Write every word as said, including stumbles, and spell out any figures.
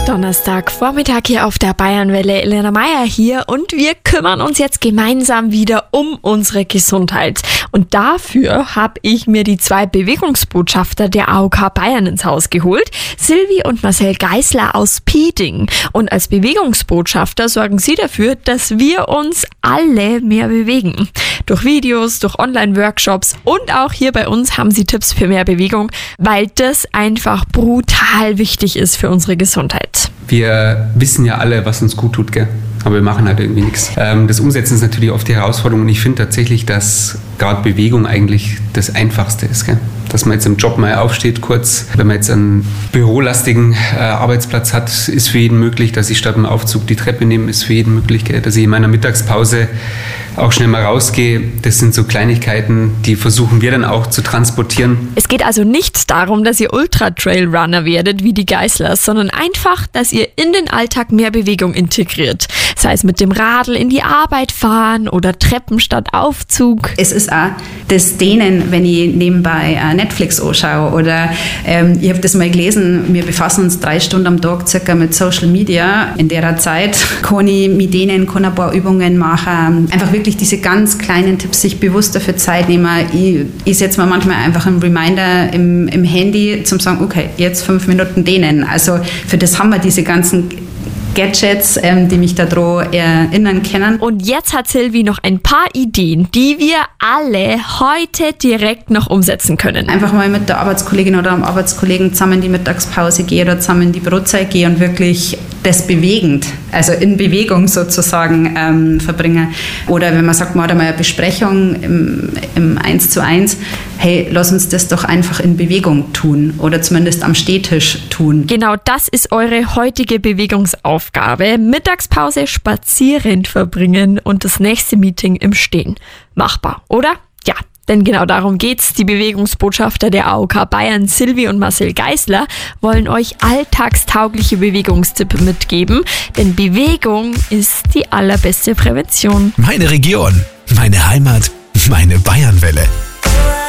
Donnerstag, Vormittag hier auf der Bayernwelle. Elena Meier hier und wir kümmern uns jetzt gemeinsam wieder um unsere Gesundheit. Und dafür habe ich mir die zwei Bewegungsbotschafter der A O K Bayern ins Haus geholt, Silvi und Marcel Geisler aus Pieding. Und als Bewegungsbotschafter sorgen sie dafür, dass wir uns alle mehr bewegen. Durch Videos, durch Online-Workshops und auch hier bei uns haben sie Tipps für mehr Bewegung, weil das einfach brutal wichtig ist für unsere Gesundheit. Wir wissen ja alle, was uns gut tut, gell? Aber wir machen halt irgendwie nichts. Ähm, das Umsetzen ist natürlich oft die Herausforderung und ich finde tatsächlich, dass gerade Bewegung eigentlich das Einfachste ist, gell? Dass man jetzt im Job mal aufsteht kurz, wenn man jetzt einen bürolastigen äh, Arbeitsplatz hat, ist für jeden möglich, dass ich statt dem Aufzug die Treppe nehme, ist für jeden möglich, gell? Dass ich in meiner Mittagspause auch schnell mal rausgehe. Das sind so Kleinigkeiten, die versuchen wir dann auch zu transportieren. Es geht also nicht darum, dass ihr Ultra-Trail-Runner werdet wie die Geislers, sondern einfach, dass ihr in den Alltag mehr Bewegung integriert. Sei es mit dem Radl in die Arbeit fahren oder Treppen statt Aufzug. Es ist auch das Dehnen, wenn ich nebenbei Netflix anschaue oder ähm, ich habe das mal gelesen, wir befassen uns drei Stunden am Tag circa mit Social Media. In der Zeit kann ich mich dehnen, kann ein paar Übungen machen. Einfach wirklich diese ganz kleinen Tipps, sich bewusst dafür Zeit nehmen. Ich, ich setze mir manchmal einfach einen Reminder im, im Handy zum sagen, okay, jetzt fünf Minuten dehnen. Also für das haben wir diese ganzen Gadgets, ähm, die mich daran erinnern können. Und jetzt hat Silvi noch ein paar Ideen, die wir alle heute direkt noch umsetzen können. Einfach mal mit der Arbeitskollegin oder dem Arbeitskollegen zusammen die Mittagspause gehen oder zusammen die Brotzeit gehen und wirklich das bewegend, also in Bewegung sozusagen ähm, verbringen. Oder wenn man sagt, man hat einmal eine Besprechung im, im eins zu eins, hey, lass uns das doch einfach in Bewegung tun oder zumindest am Stehtisch tun. Genau, das ist eure heutige Bewegungsaufgabe. Mittagspause spazierend verbringen und das nächste Meeting im Stehen. Machbar, oder? Ja. Denn genau darum geht's. Die Bewegungsbotschafter der A O K Bayern, Silvi und Marcel Geisler, wollen euch alltagstaugliche Bewegungstipps mitgeben. Denn Bewegung ist die allerbeste Prävention. Meine Region, meine Heimat, meine Bayernwelle.